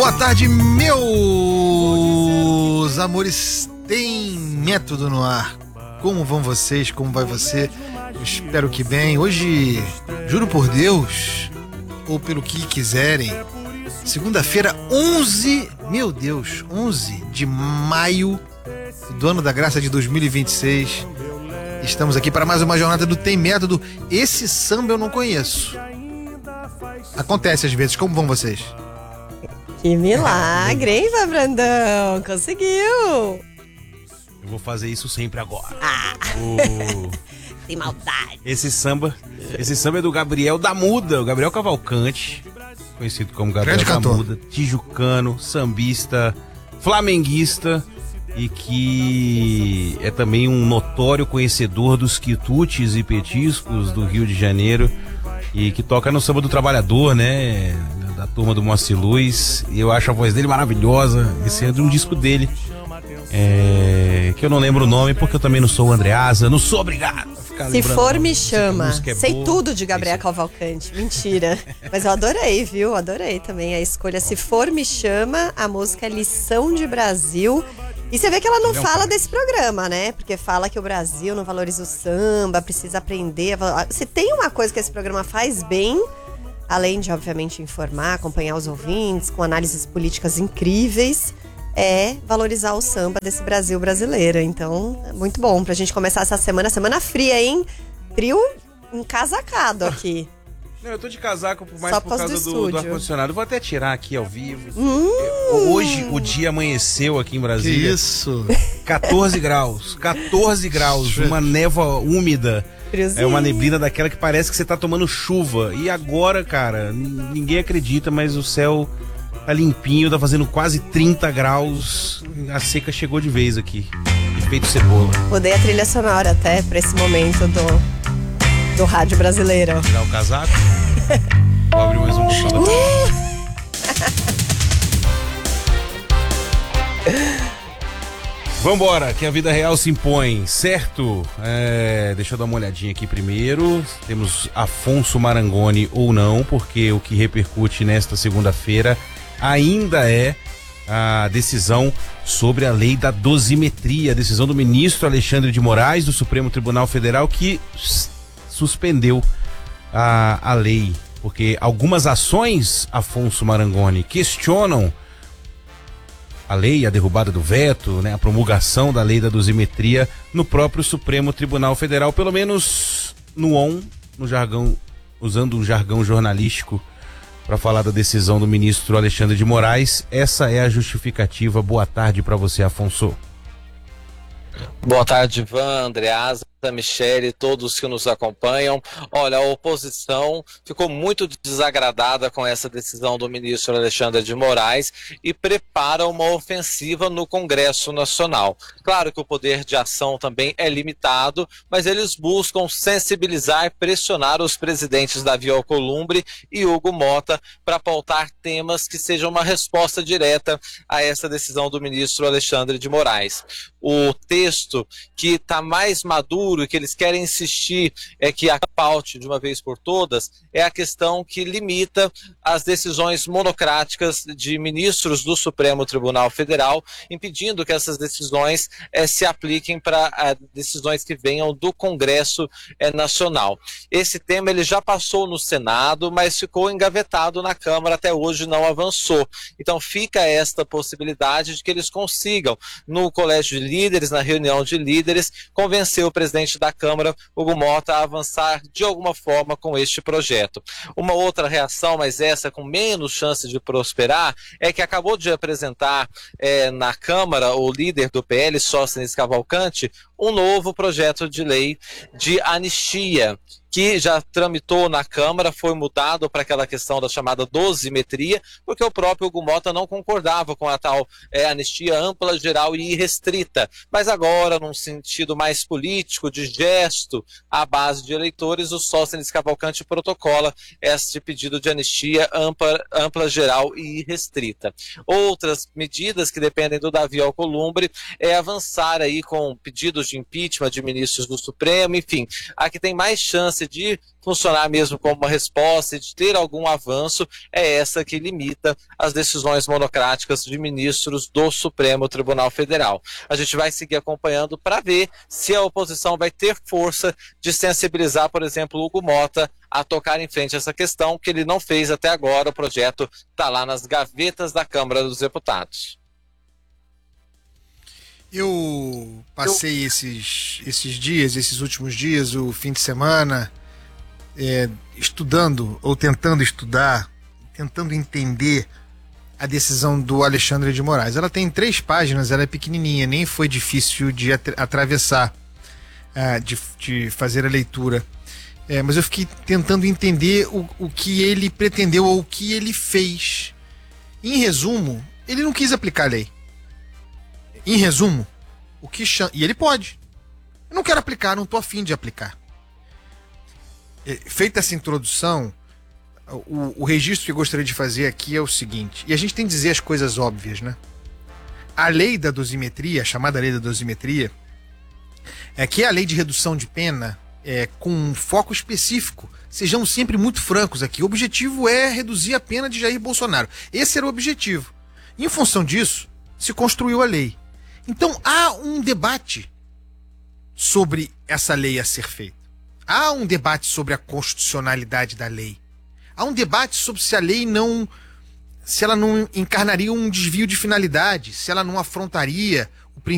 Boa tarde, meus amores. Tem método no ar. Como vão vocês? Como vai você? Eu espero que bem. Hoje, juro por Deus, ou pelo que quiserem, segunda-feira, 11 de maio do ano da graça de 2026. Estamos aqui para mais uma jornada do Tem Método. Esse samba eu não conheço. Acontece às vezes. Como vão vocês? Que milagre, hein, Brandão? Conseguiu! Eu vou fazer isso sempre agora. Tem maldade. Esse samba é do Gabriel da Muda, o Gabriel Cavalcante, conhecido como Gabriel da Muda, tijucano, sambista, flamenguista e que é também um notório conhecedor dos quitutes e petiscos do Rio de Janeiro e que toca no Samba do Trabalhador, né? Da turma do Moacir Luz, e eu acho a voz dele maravilhosa. Esse é de um disco dele, que eu não lembro o nome, porque eu também não sou o Andreasa, não sou obrigado a ficar Se for, me chama. É Sei boa. tudo de Gabriel Cavalcante. Mentira. Mas eu adorei, viu? Adorei também a escolha. Se for, me chama. A música é Lição de Brasil. E você vê que ela não fala desse programa, né? Porque fala que o Brasil não valoriza o samba, precisa aprender. Se tem uma coisa que esse programa faz bem, além de, obviamente, informar, acompanhar os ouvintes, com análises políticas incríveis, é valorizar o samba desse Brasil brasileiro. Então, é muito bom pra gente começar essa semana fria, hein? Trio encasacado aqui. Não, eu tô de casaco mais Só por causa do ar-condicionado. Vou até tirar aqui ao vivo. Hoje o dia amanheceu aqui em Brasília. Que isso? 14 graus. 14 graus. Uma névoa úmida. Friozinho. É uma neblina daquela que parece que você tá tomando chuva. E agora, cara, ninguém acredita, mas o céu tá limpinho, tá fazendo quase 30 graus. A seca chegou de vez aqui. Efeito cebola. Mudei a trilha sonora até pra esse momento do rádio brasileiro. Tirar o casaco. Vou abrir mais um pouquinho. Vambora, que a vida real se impõe, certo? Deixa eu dar uma olhadinha aqui primeiro. Temos Afonso Marangoni ou não, porque o que repercute nesta segunda-feira ainda é a decisão sobre a lei da dosimetria, a decisão do ministro Alexandre de Moraes, do Supremo Tribunal Federal, que suspendeu a lei, porque algumas ações, Afonso Marangoni, questionam a lei, a derrubada do veto, né, a promulgação da lei da dosimetria no próprio Supremo Tribunal Federal, pelo menos no jargão, usando um jargão jornalístico para falar da decisão do ministro Alexandre de Moraes. Essa é a justificativa. Boa tarde para você, Afonso. Boa tarde, Ivan, Andreasa, Michele, todos que nos acompanham. Olha, a oposição ficou muito desagradada com essa decisão do ministro Alexandre de Moraes e prepara uma ofensiva no Congresso Nacional. Claro que o poder de ação também é limitado, mas eles buscam sensibilizar e pressionar os presidentes Davi Alcolumbre e Hugo Motta para pautar temas que sejam uma resposta direta a essa decisão do ministro Alexandre de Moraes. O texto que está mais maduro e que eles querem insistir é que a paute de uma vez por todas é a questão que limita as decisões monocráticas de ministros do Supremo Tribunal Federal, impedindo que essas decisões se apliquem para decisões que venham do Congresso Nacional. Esse tema ele já passou no Senado, mas ficou engavetado na Câmara, até hoje não avançou. Então fica esta possibilidade de que eles consigam, no Colégio de Líderes, na reunião de líderes, convencer o presidente da Câmara, Hugo Motta, a avançar de alguma forma com este projeto. Uma outra reação, mas essa com menos chance de prosperar, é que acabou de apresentar na Câmara o líder do PL, Sóstenes Cavalcante, um novo projeto de lei de anistia, que já tramitou na Câmara, foi mudado para aquela questão da chamada dosimetria, porque o próprio Hugo Motta não concordava com a tal anistia ampla, geral e irrestrita. Mas agora, num sentido mais político, de gesto à base de eleitores, o Sóstenes Cavalcante protocola este pedido de anistia ampla, geral e irrestrita. Outras medidas que dependem do Davi Alcolumbre é avançar aí com pedidos de impeachment de ministros do Supremo, enfim, a que tem mais chance de funcionar mesmo como uma resposta e de ter algum avanço é essa que limita as decisões monocráticas de ministros do Supremo Tribunal Federal. A gente vai seguir acompanhando para ver se a oposição vai ter força de sensibilizar, por exemplo, o Hugo Mota a tocar em frente essa questão, que ele não fez até agora. O projeto está lá nas gavetas da Câmara dos Deputados. Eu passei esses últimos dias, o fim de semana, estudando ou tentando estudar, tentando entender a decisão do Alexandre de Moraes. Ela tem 3 páginas, ela é pequenininha, nem foi difícil de atravessar, de fazer a leitura. Mas eu fiquei tentando entender o que ele pretendeu ou o que ele fez. Em resumo, ele não quis aplicar a lei. Em resumo, e ele pode. Eu não quero aplicar, não estou afim de aplicar. Feita essa introdução, o registro que eu gostaria de fazer aqui é o seguinte, e a gente tem que dizer as coisas óbvias, né? A lei da dosimetria, a chamada lei da dosimetria, que é a lei de redução de pena, com um foco específico. Sejamos sempre muito francos aqui. O objetivo é reduzir a pena de Jair Bolsonaro. Esse era o objetivo. Em função disso, se construiu a lei. Então há um debate sobre essa lei a ser feita. Há um debate sobre a constitucionalidade da lei. Há um debate sobre se a lei se ela não encarnaria um desvio de finalidade, se ela não afrontaria